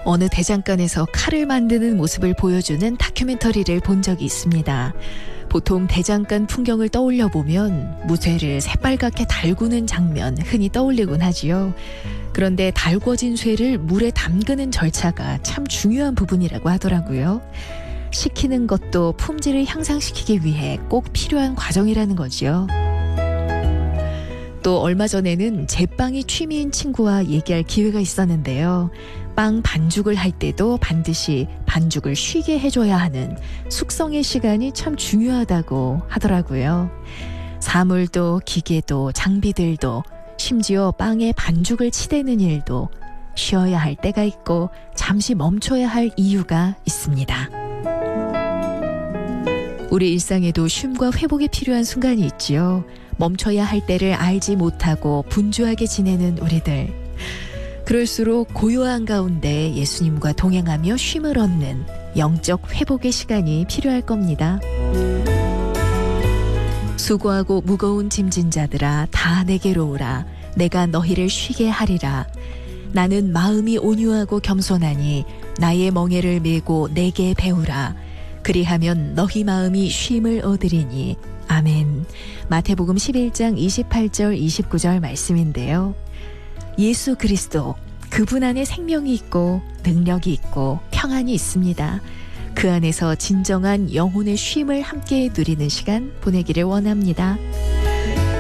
어느 대장간에서 칼을 만드는 모습을 보여주는 다큐멘터리를 본 적이 있습니다. 보통 대장간 풍경을 떠올려 보면 무쇠를 새빨갛게 달구는 장면 흔히 떠올리곤 하지요. 그런데 달궈진 쇠를 물에 담그는 절차가 참 중요한 부분이라고 하더라고요. 식히는 것도 품질을 향상시키기 위해 꼭 필요한 과정이라는 거죠. 또 얼마 전에는 제빵이 취미인 친구와 얘기할 기회가 있었는데요. 빵 반죽을 할 때도 반드시 반죽을 쉬게 해줘야 하는 숙성의 시간이 참 중요하다고 하더라고요. 사물도 기계도 장비들도 심지어 빵에 반죽을 치대는 일도 쉬어야 할 때가 있고 잠시 멈춰야 할 이유가 있습니다. 우리 일상에도 쉼과 회복이 필요한 순간이 있지요. 멈춰야 할 때를 알지 못하고 분주하게 지내는 우리들. 그럴수록 고요한 가운데 예수님과 동행하며 쉼을 얻는 영적 회복의 시간이 필요할 겁니다. 수고하고 무거운 짐진 자들아 다 내게로 오라. 내가 너희를 쉬게 하리라. 나는 마음이 온유하고 겸손하니 나의 멍에를 메고 내게 배우라. 그리하면 너희 마음이 쉼을 얻으리니. 아멘. 마태복음 11장 28절 29절 말씀인데요. 예수 그리스도, 그분 안에 생명이 있고 능력이 있고 평안이 있습니다. 그 안에서 진정한 영혼의 쉼을 함께 누리는 시간 보내기를 원합니다.